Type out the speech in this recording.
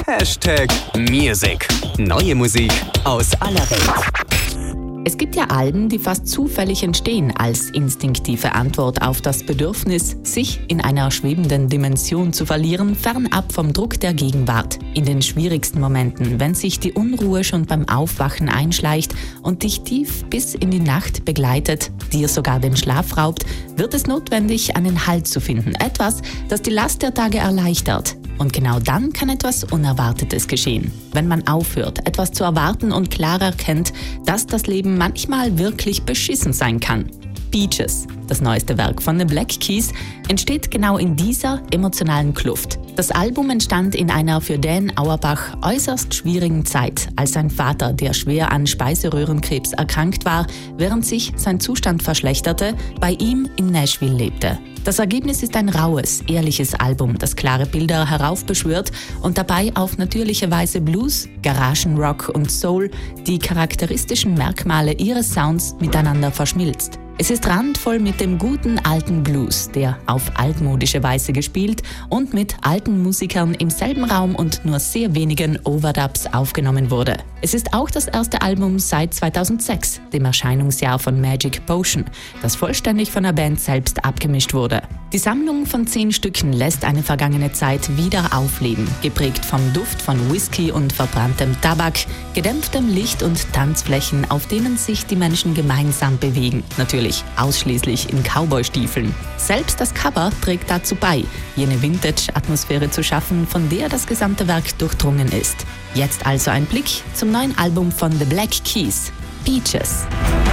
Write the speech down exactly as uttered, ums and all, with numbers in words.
Hashtag Music. Neue Musik aus aller Welt. Es gibt ja Alben, die fast zufällig entstehen als instinktive Antwort auf das Bedürfnis, sich in einer schwebenden Dimension zu verlieren, fernab vom Druck der Gegenwart. In den schwierigsten Momenten, wenn sich die Unruhe schon beim Aufwachen einschleicht und dich tief bis in die Nacht begleitet, dir sogar den Schlaf raubt, wird es notwendig, einen Halt zu finden. Etwas, das die Last der Tage erleichtert. Und genau dann kann etwas Unerwartetes geschehen. Wenn man aufhört, etwas zu erwarten und klar erkennt, dass das Leben manchmal wirklich beschissen sein kann. Peaches, das neueste Werk von The Black Keys, entsteht genau in dieser emotionalen Kluft. Das Album entstand in einer für Dan Auerbach äußerst schwierigen Zeit, als sein Vater, der schwer an Speiseröhrenkrebs erkrankt war, während sich sein Zustand verschlechterte, bei ihm in Nashville lebte. Das Ergebnis ist ein raues, ehrliches Album, das klare Bilder heraufbeschwört und dabei auf natürliche Weise Blues, Garagenrock und Soul, die charakteristischen Merkmale ihres Sounds, miteinander verschmilzt. Es ist randvoll mit dem guten alten Blues, der auf altmodische Weise gespielt und mit alten Musikern im selben Raum und nur sehr wenigen Overdubs aufgenommen wurde. Es ist auch das erste Album seit zweitausendsechs, dem Erscheinungsjahr von Magic Potion, das vollständig von der Band selbst abgemischt wurde. Die Sammlung von zehn Stücken lässt eine vergangene Zeit wieder aufleben, geprägt vom Duft von Whisky und verbranntem Tabak, gedämpftem Licht und Tanzflächen, auf denen sich die Menschen gemeinsam bewegen. Natürlich ausschließlich in Cowboy-Stiefeln. Selbst das Cover trägt dazu bei, jene Vintage-Atmosphäre zu schaffen, von der das gesamte Werk durchdrungen ist. Jetzt also ein Blick zum neuen Album von The Black Keys, Peaches.